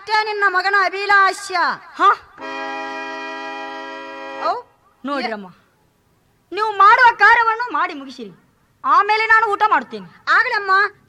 ಅಷ್ಟೇ ನಿನ್ನ ಮಗನ ಅಭಿಲಾಷ್ಯ. ನೋಡ್ರಮ್ಮ, ನೀವು ಮಾಡುವ ಕಾರ್ಯವನ್ನು ಮಾಡಿ ಮುಗಿಸಿರಿ, ಆಮೇಲೆ ನಾನು ಊಟ ಮಾಡುತ್ತೇನೆ. ಆಗಲಮ್ಮ,